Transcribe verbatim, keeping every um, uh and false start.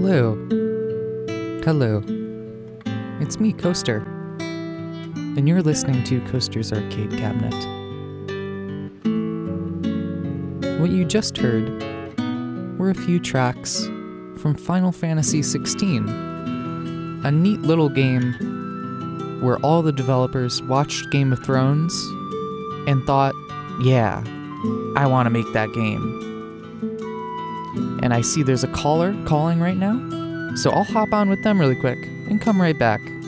Hello. Hello. It's me, Coaster. And you're listening to Coaster's Arcade Cabinet. What you just heard were a few tracks from Final Fantasy sixteen, a neat little game where all the developers watched Game of Thrones and thought, yeah, I want to make that game. And I see there's a caller calling right now, so I'll hop on with them really quick and come right back.